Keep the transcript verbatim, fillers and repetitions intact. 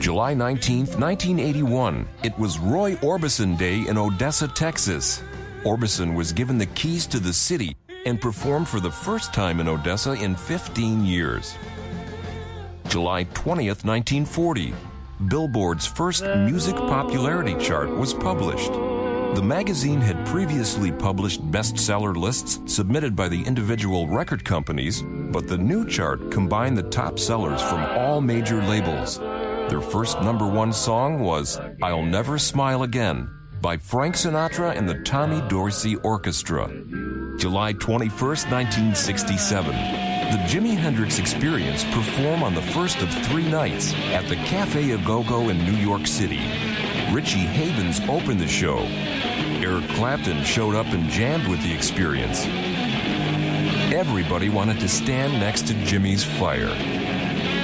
July nineteenth, nineteen eighty-one, it was Roy Orbison Day in Odessa, Texas. Orbison was given the keys to the city and performed for the first time in Odessa in fifteen years. July twentieth, nineteen forty, Billboard's first music popularity chart was published. The magazine had previously published bestseller lists submitted by the individual record companies, but the new chart combined the top sellers from all major labels. Their first number one song was I'll Never Smile Again by Frank Sinatra and the Tommy Dorsey Orchestra. July twenty-first, nineteen sixty-seven, the Jimi Hendrix Experience performed on the first of three nights at the Cafe A Go-Go in New York City. Richie Havens opened the show. Eric Clapton showed up and jammed with the Experience. Everybody wanted to stand next to Jimmy's fire.